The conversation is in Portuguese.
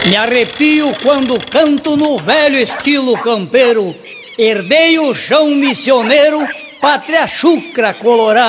Me arrepio quando canto no velho estilo campeiro, herdei o chão missioneiro, pátria chucra colorada.